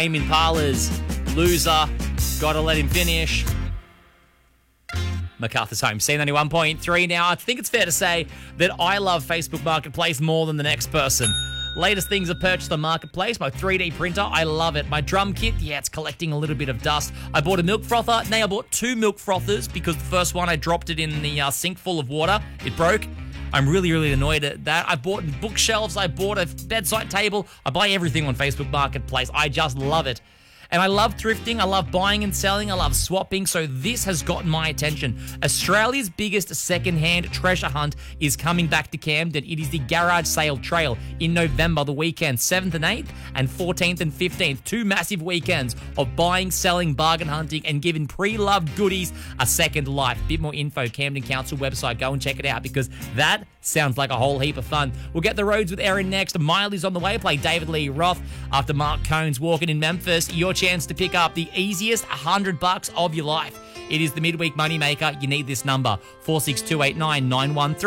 Tame Impala's Loser, Gotta Let Him Finish. MacArthur's Home, C91.3. Now, I think it's fair to say that I love Facebook Marketplace more than the next person. Latest things I've purchased on Marketplace. My 3D printer, I love it. My drum kit, yeah, it's collecting a little bit of dust. I bought a milk frother. Now I bought 2 milk frothers because the first one I dropped it in the sink full of water. It broke. I'm really, really annoyed at that. I bought bookshelves. I bought a bedside table. I buy everything on Facebook Marketplace. I just love it. And I love thrifting, I love buying and selling, I love swapping, so this has gotten my attention. Australia's biggest second-hand treasure hunt is coming back to Camden. It is the Garage Sale Trail in November, the weekend, 7th and 8th, and 14th and 15th. 2 massive weekends of buying, selling, bargain hunting, and giving pre-loved goodies a second life. Bit more info, Camden Council website. Go and check it out because that sounds like a whole heap of fun. We'll get the roads with Erin next. Miley's on the way. Play David Lee Roth after Mark Cohn's walking in Memphis. Your chance to pick up the easiest $100 of your life. It is the midweek moneymaker. You need this number, 46289 913.